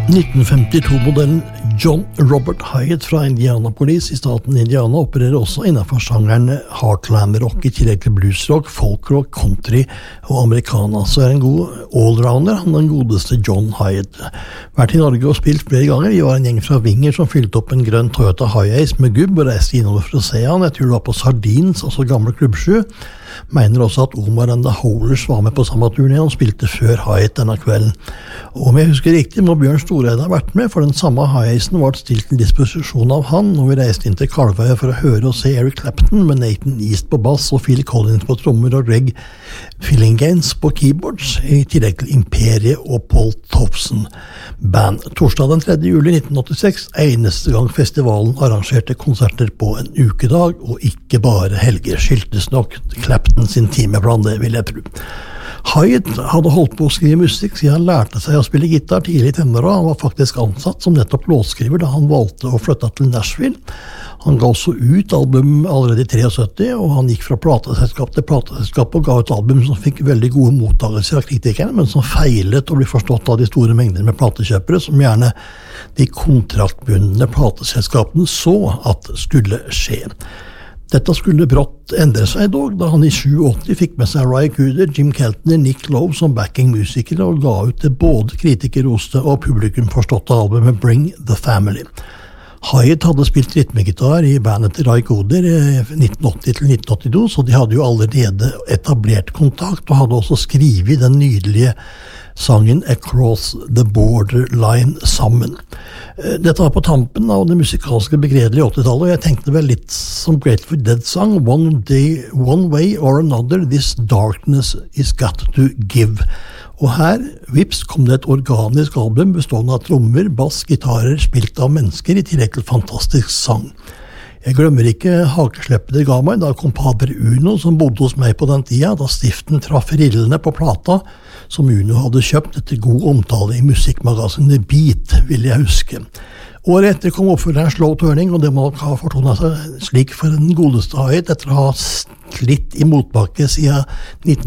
1952-modellen John Robert Hyatt fra Indianapolis i staten Indiana opererer også innenfor sjangeren heartland-rock i tillegg til bluesrock, folkrock, country og americana. Så en god allrounder, han den godeste John Hyatt. Vært i Norge og spilt flere ganger. Vi var en gjeng fra Vinger som fylte opp en grønn Toyota Hiace med gubb og reiste innover for å se han. Jeg tror det var på Sardins, altså gamle klubbsju. Mener også at Omar and the Howlers var med på samme turné. Han spilte før Hyatt denne kvelden. Og om jeg husker riktig, må Bjørn Storeide ha vært med, for den samme Hiacen var stilt til disposisjon av han, og vi reiste inn til Kalvøya for å høre og se Eric Clapton med Nathan East på bass og Phil Collins på trommer og Greg Fillinganes på keyboards, i tillegg til Imperiet og Paul Thompson Band. Torsdag den 3. juli 1986, eneste gang festivalen arrangerte konserter på en ukedag, og ikke bare helger, skyldtes nok Clapton sin timeplan, det vil jeg tro. Hyatt hadde holdt på å skrive musikk siden han lærte seg å spille gitar tidlig i tenåra. Han var faktisk ansatt som nettopp låtskriver da han valgte å flytte til Nashville. Han ga også ut album allerede i 73, og han gikk fra plateselskap til plateselskap og ga ut album som fikk veldig gode mottagelser av kritikerne, men som feilet å bli forstått av de store mengder med platekjøpere, som gjerne de kontraktbundne plateselskapene så at skulle skje. Dette skulle brått endre seg dog, da han i 87 fikk med seg Ry Cooder, Jim Keltner, Nick Lowe som backing-musikere og ga ut det både kritikerroste og publikum forståtte albumet Bring the Family. Hyatt hadde spilt rytmegitar i bandet til Ry Cooder 1980 til 1982, så de hadde jo allerede etablert kontakt, og hadde også skrivet den nydelige sangen Across the Borderline sammen. Dette var på tampen av det musikalske begredelige 80-tallet, og jeg tenkte vel litt som Grateful Dead sang, One way or another, this darkness is got to give. Og her, vips, kom det et organisk album bestående av trommer, bass, gitarer, spilt av mennesker, i tillegg til fantastisk sang. Jeg glemmer ikke hakesleppet det ga meg da kompadre Uno, som bodde hos meg på den tida, da stiften traff rillene på plata, som Uno hadde kjøpt etter god omtale i musikkmagasinet Beat, vil jeg huske. Året etter kom oppfølgeren Slow Turning, og det må ha fortonet seg slik for den godeste Hyatt etter å ha slitt i motbakke siden 19